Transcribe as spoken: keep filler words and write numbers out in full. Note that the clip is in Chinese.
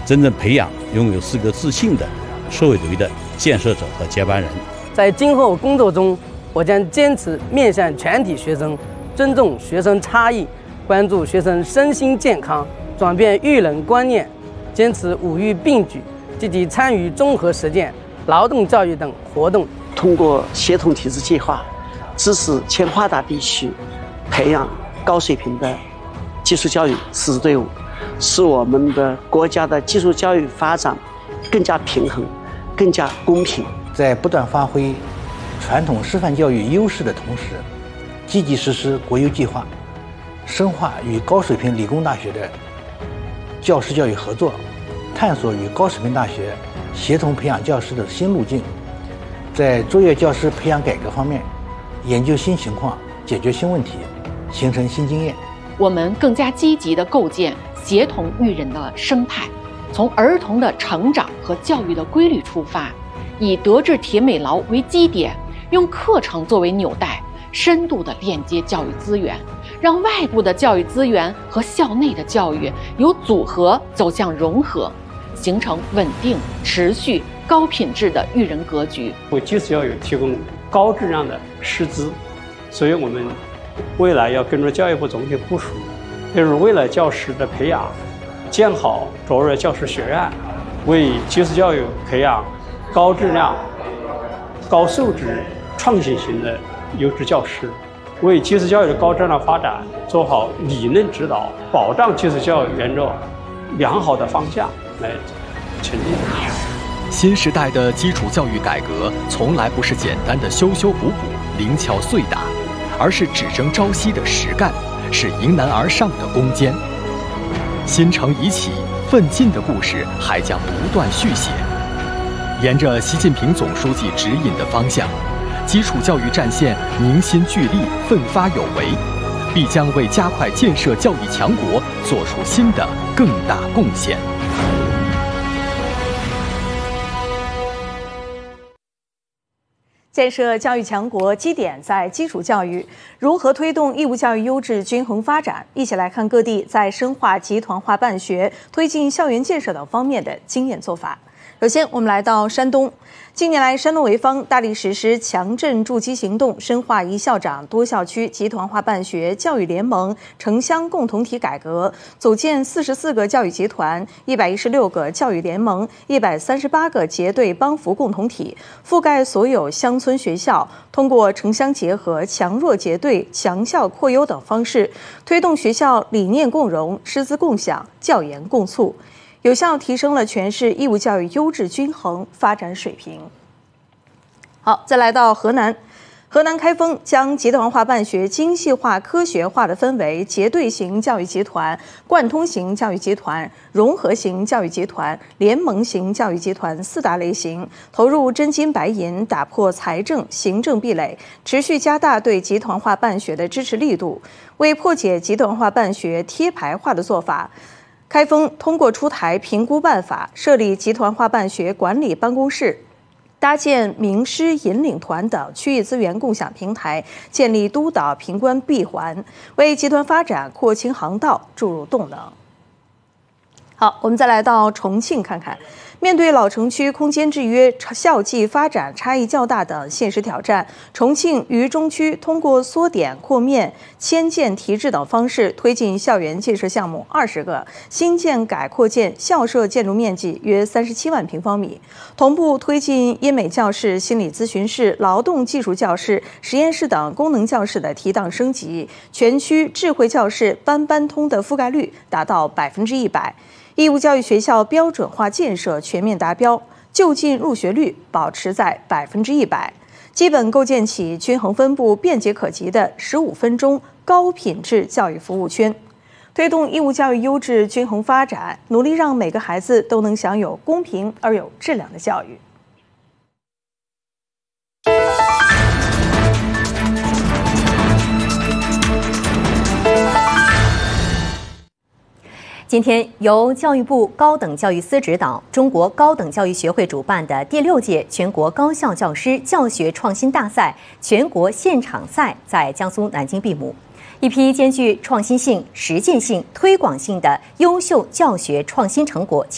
真正培养拥有资格自信的社会主义的建设者和接班人。 在今后工作中，我将坚持面向全体学生，尊重学生差异，关注学生身心健康，转变育人观念，坚持五育并举，积极参与综合实践、劳动教育等活动。 通过协同体制计划，支持前华大地区培养高水平的技术教育师资队伍，使我们的国家的技术教育发展更加平衡、更加公平。 在不断发挥传统师范教育优势的同时，积极实施国有计划，深化与高水平理工大学的教师教育合作，探索与高水平大学协同培养教师的新路径。在卓越教师培养改革方面，研究新情况，解决新问题，形成新经验。 我们更加积极地构建协同育人的生态，从儿童的成长和教育的规律出发，以德智体美劳为基点，用课程作为纽带，深度地链接教育资源，让外部的教育资源和校内的教育由组合走向融合，形成稳定、持续、高品质的育人格局， 为基础教育提供高质量的师资。所以我们未来要跟着教育部总体部署，就是为了教师的培养，建好卓越教师学院，为基础教育培养高质量、高素质、创新型的优质教师，为基础教育的高质量发展做好理论指导，保障基础教育沿着良好的方向来前进。 新时代的基础教育改革从来不是简单的修修补补、零敲碎打，而是只争朝夕的实干，是迎难而上的攻坚。新城已起，奋进的故事还将不断续写。沿着习近平总书记指引的方向，基础教育战线凝心聚力、奋发有为，必将为加快建设教育强国做出新的更大贡献。 建设教育强国基点在基础教育，如何推动义务教育优质均衡发展？一起来看各地在深化集团化办学、推进校园建设等方面的经验做法。首先，我们来到山东。近年来，山东潍坊大力实施强震筑基行动，深化一校长多校区集团化办学、教育联盟、城乡共同体改革，组建四十四个教育集团、一百一十六个教育联盟、一百三十八个结对帮扶共同体，覆盖所有乡村学校。通过城乡结合、强弱结对、强校扩优等方式，推动学校理念共融、师资共享、教研共促，有效提升了全市义务教育优质均衡发展水平。好，再来到河南。河南开封将集团化办学精细化、科学化的分为结对型教育集团、贯通型教育集团、融合型教育集团、联盟型教育集团四大类型，投入真金白银，打破财政、行政壁垒，持续加大对集团化办学的支持力度。为破解集团化办学贴牌化的做法，开封通过出台评估办法，设立集团化办学管理办公室，搭建名师引领团等区域资源共享平台，建立督导评关闭环，为集团发展扩清航道注入动能。好，我们再来到重庆看看。面对老城区空间制约、校际发展差异较大等现实挑战，重庆渝中区通过缩点、扩面、迁建提质等方式，推进校园建设项目二十个，新建改扩建校舍建筑面积约三十七万平方米，同步推进医美教室、心理咨询室、劳动技术教室、实验室等功能教室的提档升级，全区智慧教室班班通的覆盖率达到百分之一百。义务教育学校标准化建设全面达标，就近入学率保持在百分之一百，基本构建起均衡分布、便捷可及的十五分钟高品质教育服务圈，推动义务教育优质均衡发展，努力让每个孩子都能享有公平而有质量的教育。 今天，由教育部高等教育司指导、中国高等教育学会主办的第六届全国高校教师教学创新大赛全国现场赛在江苏南京闭幕。一批兼具创新性、实践性、推广性的优秀教学创新成果